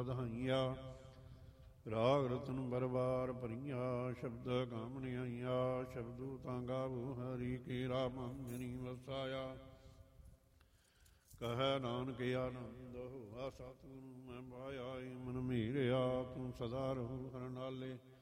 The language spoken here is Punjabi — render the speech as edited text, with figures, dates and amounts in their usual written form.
ਵਧਾਈਆ। ਰਾਗ ਰਤਨ ਬਰਬਾਰ ਭਰੀਆ, ਸ਼ਬਦ ਕਾਮਣੀ ਆਈਆ। ਸ਼ਬਦੂ ਤਾਂ ਗਾਵੂ ਹਰੀ ਕੀ ਰਾਮ ਜਿਨੀ ਵਸਾਇਆ। ਕਹੈ ਨਾਨਕ ਆਨੰਦ ਹੋਆ ਸਤਿਗੁਰੂ ਮੈਂ ਪਾਇਆ। ਮਨ ਮੀਰਿਆ ਤੂੰ ਸਦਾ ਰਹੂ ਹਰ ਨਾਲੇ।